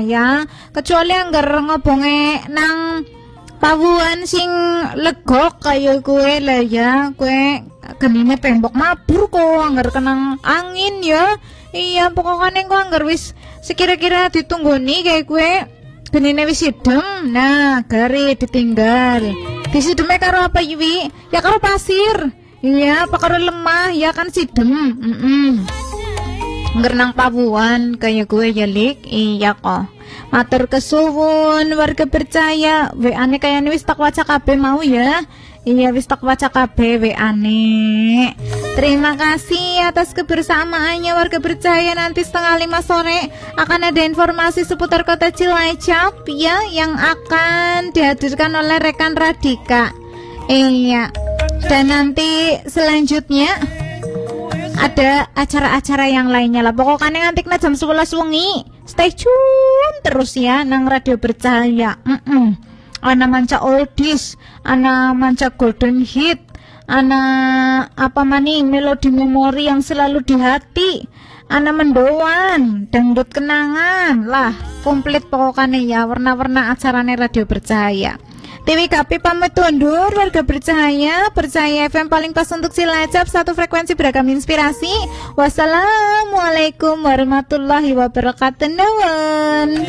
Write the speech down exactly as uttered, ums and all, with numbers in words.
Bercahaya, kecuali anggar ngobonge nang pawuan sing legok kaya kue lah ya, kue genine tembok mabur kok anggar kenang angin ya. Iya pokoknya kok anggar wis sekira-kira ditunggoni kayak kue genine wis idem, nah gari ditinggal. Disideme karo apa Yui? Ya karo pasir. Iya, apa karo lemah ya kan sidem. Heeh. Ngernang pawuan kayak gue ya Lik. Iya kok. Matur kesuwun warga Bercahaya. W A-ne kayane wis tak waca kabeh mau ya. Iya wis tak waca kabeh W A-ne. Terima kasih atas kebersamaannya warga Bercahaya. Nanti setengah lima sore akan ada informasi seputar kota Cilacap ya, yang akan dihadirkan oleh rekan Radika. Iya. Dan nanti selanjutnya ada acara-acara yang lainnya lah. Pokoknya ngantiknya jam sebelas wengi. Stay tune terus ya nang Radio Bercahaya. Mm -mm. Ana manca oldies, ana manca golden hit, ana apa mani melodi memori yang selalu di hati, ana mendoan, dangdut kenangan lah, komplit pokoknya ya, warna-warna acarane Radio Bercahaya. T W K P pamit undur warga Bercahaya. Bercahaya F M paling pas untuk Cilacap, satu frekuensi beragam inspirasi. Wassalamualaikum warahmatullahi wabarakatuh.